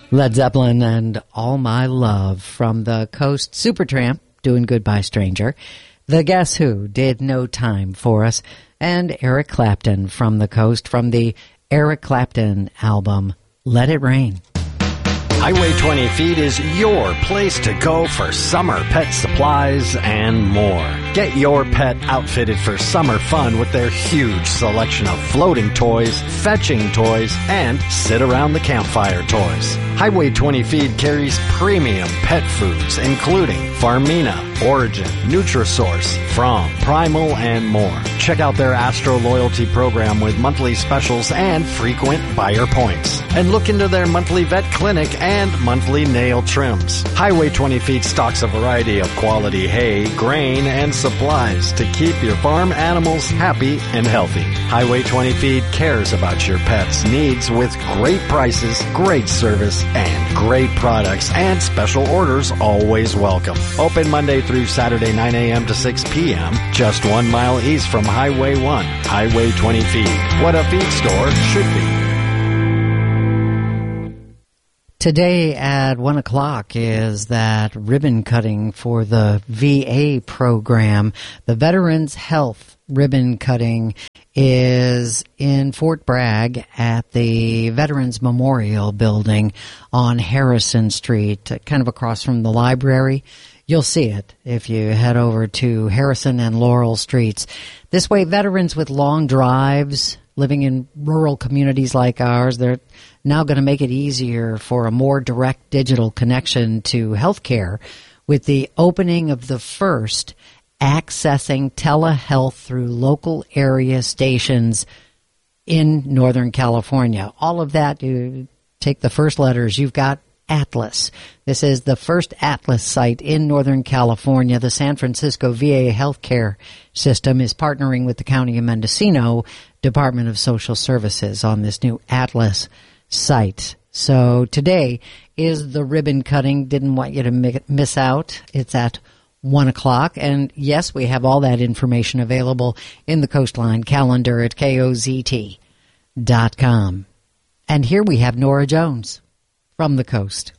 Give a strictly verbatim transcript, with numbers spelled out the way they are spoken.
Led Zeppelin and All My Love from the Coast. Supertramp doing Goodbye Stranger. The Guess Who did No Time for us. And Eric Clapton from the Coast from the Eric Clapton album Let It Rain. Highway twenty Feet is your place to go for summer pet supplies and more. Get your pet outfitted for summer fun with their huge selection of floating toys, fetching toys, and sit around the campfire toys. Highway twenty Feet carries premium pet foods including Farmina, Origin, Nutrisource, From, Primal, and more. Check out their Astro Loyalty program with monthly specials and frequent buyer points. And look into their monthly vet clinic and monthly nail trims. Highway twenty Feet stocks a variety of quality hay, grain, and supplies to keep your farm animals happy and healthy. Highway twenty Feet cares about your pet's needs with great prices, great service, and great products, and special orders always welcome. Open Monday through Saturday, nine a.m. to six p.m., just one mile east from Highway one. Highway twenty Feet. What a feed store should be. Today at one o'clock is that ribbon cutting for the V A program. The Veterans Health ribbon cutting is in Fort Bragg at the Veterans Memorial Building on Harrison Street, kind of across from the library. You'll see it if you head over to Harrison and Laurel Streets. This way, veterans with long drives, living in rural communities like ours, they're now going to make it easier for a more direct digital connection to healthcare with the opening of the first accessing telehealth through local area stations in Northern California. All of that, you take the first letters, you've got Atlas. This is the first Atlas site in Northern California. The San Francisco V A healthcare system is partnering with the County of Mendocino Department of Social Services on this new Atlas site. So today is the ribbon cutting. Didn't want you to miss out. It's at one o'clock. And yes, we have all that information available in the Coastline calendar at K O Z T dot com. And here we have Nora Jones from the Coast.